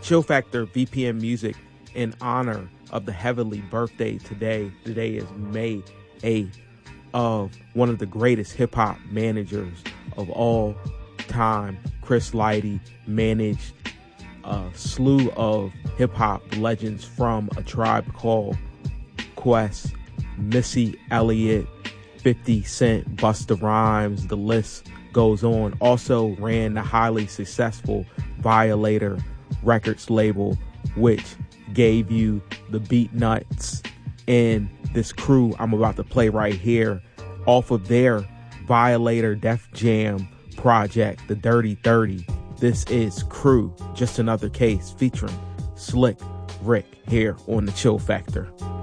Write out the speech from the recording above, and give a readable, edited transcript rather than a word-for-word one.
Chill Factor VPN Music in honor of the heavenly birthday today. Today is May 8th of one of the greatest hip-hop managers of all time. Chris Lighty managed a slew of hip-hop legends from A Tribe Called Quest, Missy Elliott, 50 Cent, Busta Rhymes, the list goes on. Also ran the highly successful Violator Records label, which gave you the Beat Nuts and this crew I'm about to play right here off of their Violator Def Jam project, The Dirty 30. This is Crew, Just Another Case, featuring Slick Rick here on the Chill Factor.